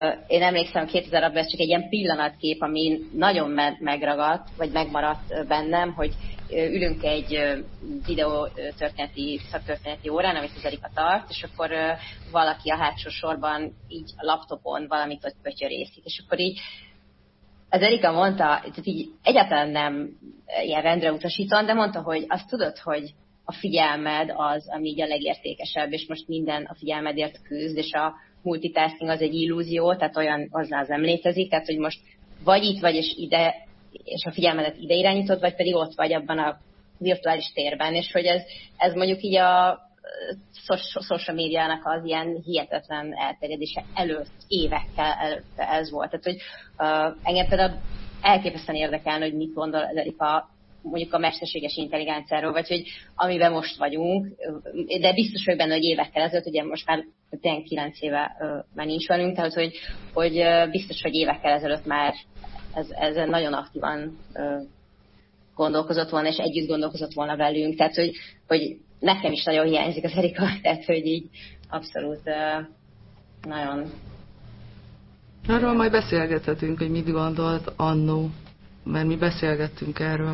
én emlékszem, 2000-ben ez csak egy ilyen pillanatkép, ami nagyon megragadt, vagy megmaradt bennem, hogy ülünk egy videó szaktörténeti órán, amit az Erika tart, és akkor valaki a hátsó sorban így a laptopon valamit ott pötyörészik, és akkor így az Erika mondta, tehát így egyáltalán nem ilyen rendre utasítan, de mondta, hogy azt tudod, hogy a figyelmed az, ami így a legértékesebb, és most minden a figyelmedért küzd, és a multitasking az egy illúzió, tehát olyan az nem létezik, tehát hogy most vagy itt vagy, és ide, és a figyelmedet ide irányítod, vagy pedig ott vagy abban a virtuális térben, és hogy ez mondjuk így a social médiának az ilyen hihetetlen elterjedése előtt, évekkel előtte ez volt. Tehát, hogy engem például elképesztően érdekelne, hogy mit gondol az Erika mondjuk a mesterséges intelligenciáról, vagy hogy amiben most vagyunk, de biztos vagyok benne, hogy évekkel ezelőtt, ugye most már 9 éve már nincs velünk, tehát hogy biztos, hogy évekkel ezelőtt már ez nagyon aktívan gondolkozott volna, és együtt gondolkozott volna velünk, tehát hogy nekem is nagyon hiányzik az Erika, tehát hogy így abszolút nagyon... Arról majd beszélgethetünk, hogy mit gondolt annó, mert mi beszélgettünk erről.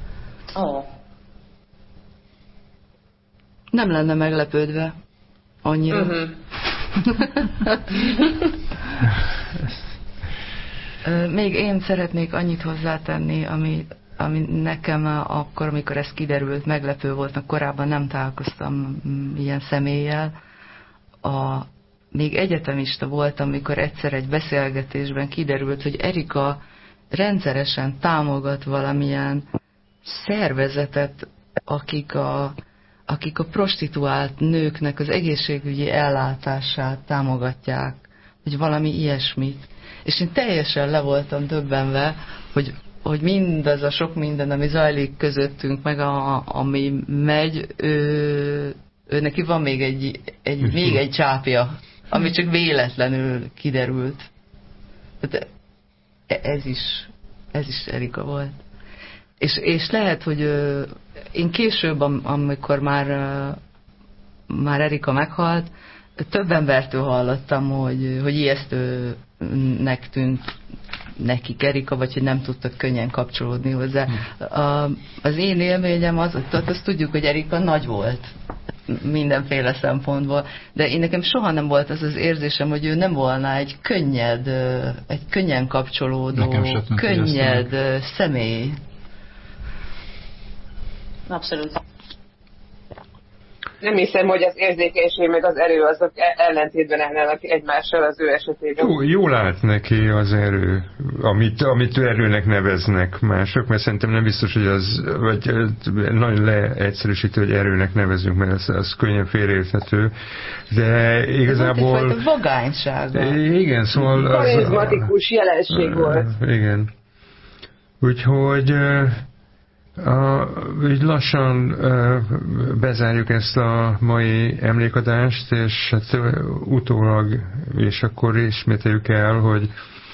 Nem lenne meglepődve annyira. Még én szeretnék annyit hozzátenni, ami nekem akkor, amikor ez kiderült, meglepő volt, mert korábban nem találkoztam ilyen személlyel. Még egyetemista voltam, amikor egyszer egy beszélgetésben kiderült, hogy Erika rendszeresen támogat valamilyen szervezetet, akik a prostituált nőknek az egészségügyi ellátását támogatják, vagy valami ilyesmit. És én teljesen le voltam döbbenve, hogy mindaz a sok minden, ami zajlik közöttünk, meg ami megy, ő neki van még egy csápja, ami csak véletlenül kiderült. Ez is Erika volt. És lehet, hogy én később, amikor már Erika meghalt, több embertől hallottam, hogy ijesztőnek tűnt nekik Erika, vagy hogy nem tudtak könnyen kapcsolódni hozzá. Az én élményem azt tudjuk, hogy Erika nagy volt mindenféle szempontból, de én nekem soha nem volt az érzésem, hogy ő nem volna egy könnyen kapcsolódó, könnyed személy. Abszolút. Nem hiszem, hogy az érzékenység meg az erő azok ellentétben állnának egymással az ő esetében. Jól állt neki az erő, amit erőnek neveznek mások, mert szerintem nem biztos, hogy az, vagy nagyon leegyszerűsítő, hogy erőnek nevezünk, mert az könnyen félreérthető, de igazából... Ez egyfajta vagánysága. Igen, szóval... Karizmatikus jelenség volt. Igen. Úgyhogy... Úgy lassan bezárjuk ezt a mai emlékadást, és hát utólag, és akkor ismételjük el, hogy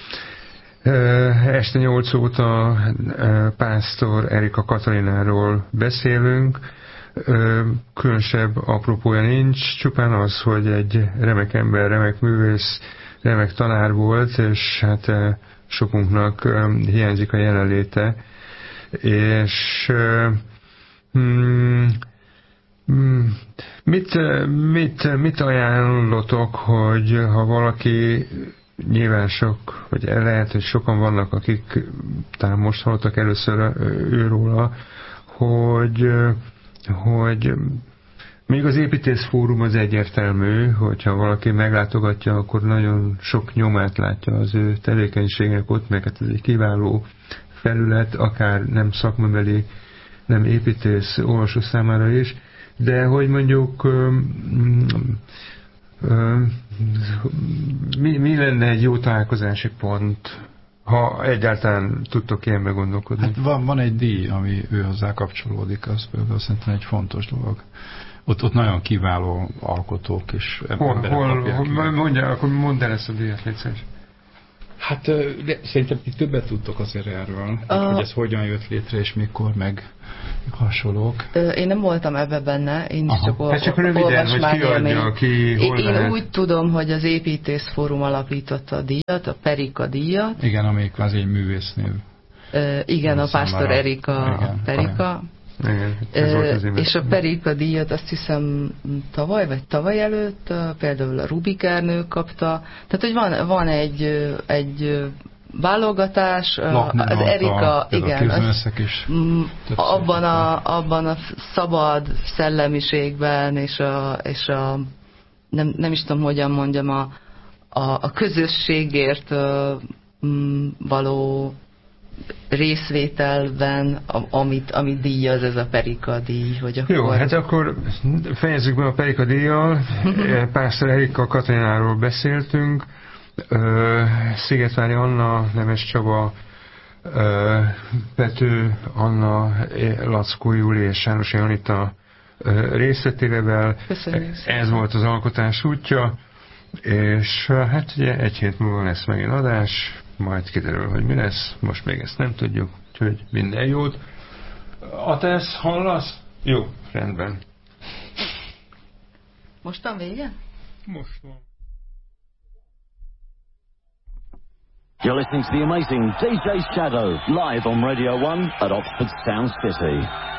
este 8 óta pásztor Erika Katalináról beszélünk. Különösebb apropója nincs, csupán az, hogy egy remek ember, remek művész, remek tanár volt, és hát sokunknak hiányzik a jelenléte. És mit ajánlotok, hogy ha valaki, nyilván sok, vagy lehet, hogy sokan vannak, akik talán most hallottak először őróla, hogy még az építészfórum az egyértelmű, hogyha valaki meglátogatja, akkor nagyon sok nyomát látja az ő tevékenységnek ott, meg hát ez egy kiváló felület, akár nem szakmabeli, nem építész olvasó számára is, de hogy mondjuk mi lenne egy jó találkozási pont, ha egyáltalán tudtok ilyenbe gondolkodni? Hát van egy díj, ami ő hozzá kapcsolódik, az például szerintem egy fontos dolog. Ott nagyon kiváló alkotók és emberek kapják. Mondja, akkor mondd el ezt a díjat, légy szíves. Hát szerintem ti többet tudtok azért erről, hogy ez hogyan jött létre, és mikor, meg hasonlók. Én nem voltam ebbe benne, én is csak olvasmányélmény. Én úgy tudom, hogy az Építész Fórum alapította a díjat, a Perika díjat. Igen, amelyik kvázi egy művésznév. Igen, a Pásztor Erika Perika. Igen, és a Perika díjat azt hiszem tavaly előtt például a Rubik Ernő kapta. Tehát, hogy van egy válogatás, az Erika, igen, abban a szabad szellemiségben és a nem is tudom, hogyan mondjam, a közösségért való részvételben, amit díjaz ez a Perika díj, hogy akkor... Jó, hát akkor fejezzük be a Perika díjjal. Pásztor Erika Katalináról beszéltünk. Szigetvári Anna, Nemes Csaba, Pető Anna, Lackó Júli és Sárosi Anita részletével. Ez volt az alkotás útja, és hát ugye egy hét múlva lesz megint adás, majd kiderül, hogy mi lesz, most még ezt nem tudjuk, úgyhogy minden jót. Atesz, hallasz? Jó, rendben. Mostan vége? Most van. You're listening to the amazing DJ Shadow live on Radio 1 at Oxford Sound City.